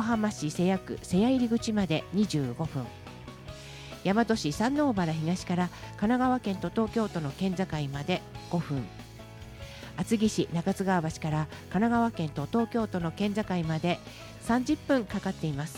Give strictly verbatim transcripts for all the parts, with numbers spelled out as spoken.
浜市瀬谷区瀬谷入口までにじゅうごふん、大和市山王原東から神奈川県と東京都の県境までごふん、厚木市中津川橋から神奈川県と東京都の県境までさんじゅっぷんかかっています。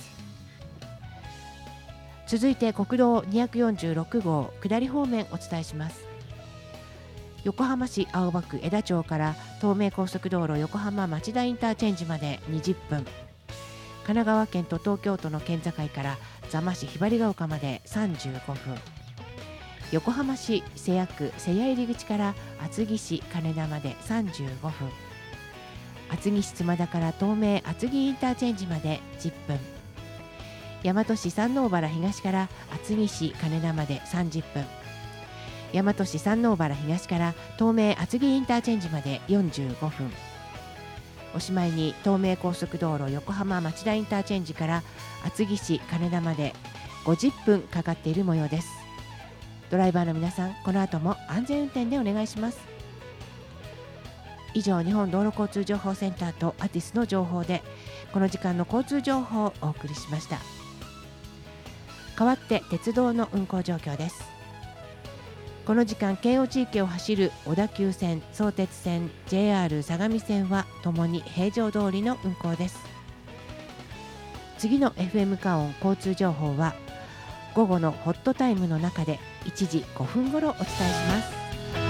続いて国道にひゃくよんじゅうろくごう下り方面お伝えします。横浜市青葉区江田町から東名高速道路横浜町田インターチェンジまでにじゅっぷん、神奈川県と東京都の県境から座間市ひばりが丘までさんじゅうごふん、横浜市瀬谷区瀬谷入口から厚木市金田までさんじゅうごふん、厚木市妻田から東名厚木インターチェンジまでじゅっぷん、大和市山王原東から厚木市金田までさんじゅっぷん、大和市山王原東から東名厚木インターチェンジまでよんじゅうごふん、おしまいに東名高速道路横浜町田インターチェンジから厚木市金田までごじゅっぷんかかっている模様です。ドライバーの皆さん、この後も安全運転でお願いします。以上、日本道路交通情報センターとアティスの情報でこの時間の交通情報をお送りしました。代わって鉄道の運行状況です。この時間、京王地域を走る小田急線、相鉄線、ジェイアール 相模線はともに平常通りの運行です。次の エフエム カオン交通情報は午後のホットタイムの中でいちじごふんごろお伝えします。